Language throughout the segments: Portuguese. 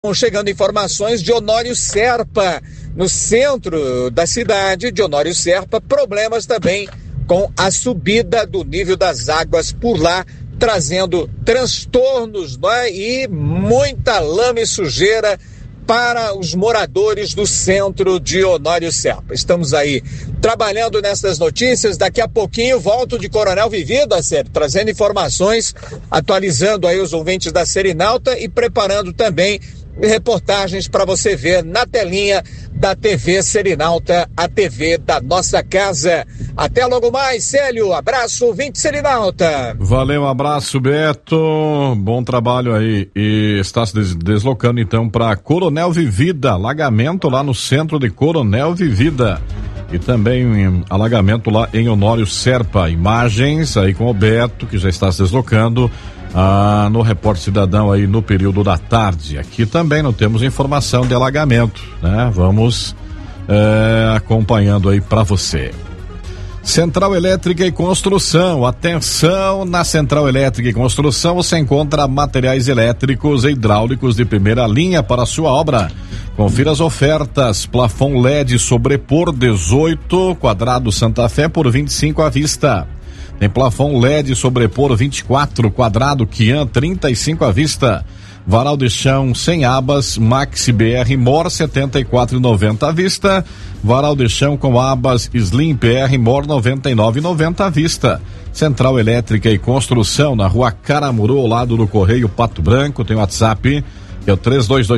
Chegando informações de Honório Serpa, no centro da cidade de Honório Serpa, problemas também com a subida do nível das águas por lá, trazendo transtornos, né? E muita lama e sujeira para os moradores do centro de Honório Serpa. Estamos aí trabalhando nessas notícias. Daqui a pouquinho volto de Coronel Vivida, sério, trazendo informações, atualizando aí os ouvintes da Serinalta e preparando também reportagens para você ver na telinha da TV Serinalta, a TV da nossa casa. Até logo mais, Célio. Abraço, ouvinte Serinalta. Valeu, abraço, Beto. Bom trabalho aí. E está se deslocando então para Coronel Vivida, alagamento lá no centro de Coronel Vivida. E também alagamento lá em Honório Serpa. Imagens aí com o Beto, que já está se deslocando no Repórter Cidadão aí no período da tarde. Aqui também não temos informação de alagamento, né? Vamos acompanhando aí para você. Central Elétrica e Construção. Atenção, na Central Elétrica e Construção você encontra materiais elétricos e hidráulicos de primeira linha para a sua obra. Confira as ofertas. Plafon LED sobrepor 18, quadrado Santa Fé por 25 à vista. Tem plafon LED sobrepor 24, quadrado Kian 35 à vista. Varal de chão sem abas Maxi BR Mor 74,90 à vista. Varal de chão com abas Slim PR Mor 99,90 à vista. Central Elétrica e Construção na Rua Caramuru, ao lado do Correio Pato Branco. Tem o WhatsApp, que é o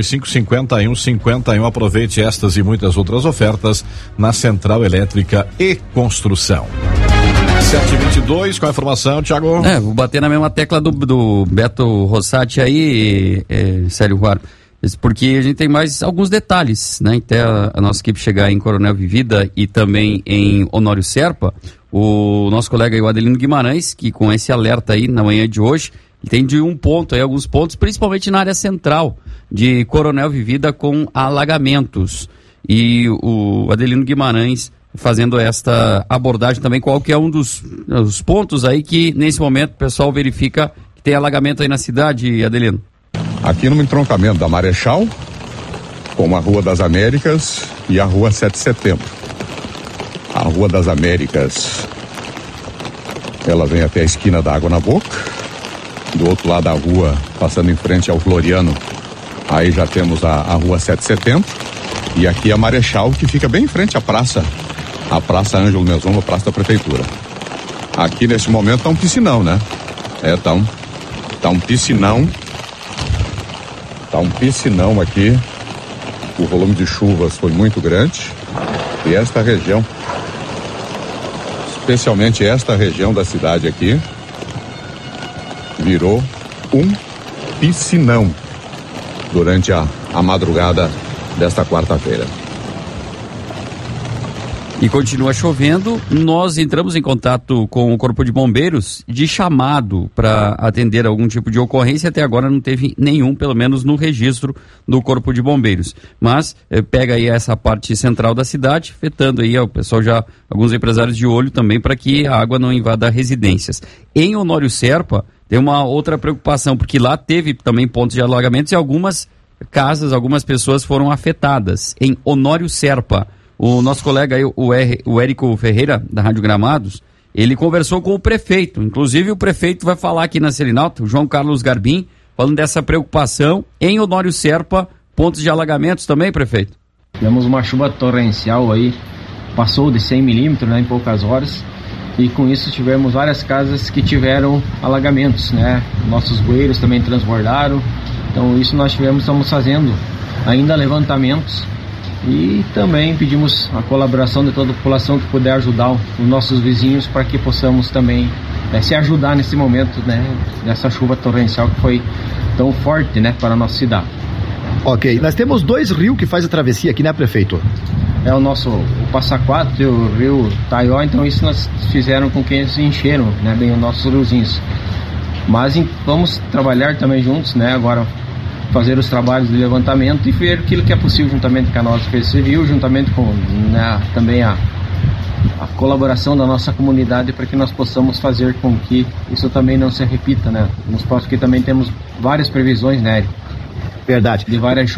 3225-5151. Aproveite estas e muitas outras ofertas na Central Elétrica e Construção. 7h22, qual a informação, Thiago? Vou bater na mesma tecla do Beto Rossati aí, Célio Ruaro, porque a gente tem mais alguns detalhes, né? Até a nossa equipe chegar em Coronel Vivida e também em Honório Serpa, o nosso colega aí, o Adelino Guimarães, que com esse alerta aí na manhã de hoje, tem de alguns pontos, principalmente na área central de Coronel Vivida com alagamentos. E o Adelino Guimarães fazendo esta abordagem também, qual que é um dos pontos aí que nesse momento o pessoal verifica que tem alagamento aí na cidade, Adelino? Aqui no entroncamento da Marechal, com a Rua das Américas e a Rua 7 de Setembro. A Rua das Américas, ela vem até a esquina da Água na Boca. Do outro lado da rua, passando em frente ao Floriano, aí já temos a Rua 7 de Setembro. E aqui a Marechal, que fica bem em frente à praça. A Praça Ângelo Meson, a Praça da Prefeitura. Aqui nesse momento tá um piscinão, né? Tá um piscinão. Tá um piscinão aqui. O volume de chuvas foi muito grande. E esta região, especialmente esta região da cidade aqui, virou um piscinão durante a madrugada desta quarta-feira. E continua chovendo. Nós entramos em contato com o Corpo de Bombeiros de chamado para atender algum tipo de ocorrência. Até agora não teve nenhum, pelo menos no registro do Corpo de Bombeiros. Mas pega aí essa parte central da cidade, afetando aí o pessoal, já alguns empresários de olho também, para que a água não invada residências. Em Honório Serpa tem uma outra preocupação, porque lá teve também pontos de alagamentos e algumas casas, algumas pessoas foram afetadas. Em Honório Serpa, o nosso colega aí, o Érico Ferreira, da Rádio Gramados, ele conversou com o prefeito. Inclusive, o prefeito vai falar aqui na Serinalta, o João Carlos Garbim, falando dessa preocupação em Honório Serpa, pontos de alagamentos também, prefeito? Tivemos uma chuva torrencial aí, passou de 100 milímetros, né, em poucas horas, e com isso tivemos várias casas que tiveram alagamentos, né? Nossos bueiros também transbordaram. Então isso nós estamos fazendo ainda levantamentos. E também pedimos a colaboração de toda a população que puder ajudar os nossos vizinhos para que possamos também se ajudar nesse momento, né, dessa chuva torrencial que foi tão forte, né, para a nossa cidade. Ok, nós temos 2 rios que faz a travessia aqui, né, prefeito? É o Passa Quatro e o rio Taió, então isso nós fizeram com que eles encheram, né, bem os nossos riozinhos. Mas vamos trabalhar também juntos, né, agora fazer os trabalhos de levantamento e ver aquilo que é possível juntamente com a nossa Defesa Civil, juntamente com, né, também a colaboração da nossa comunidade, para que nós possamos fazer com que isso também não se repita, né? Nos próximos, que também temos várias previsões, né, Érico? Verdade. De várias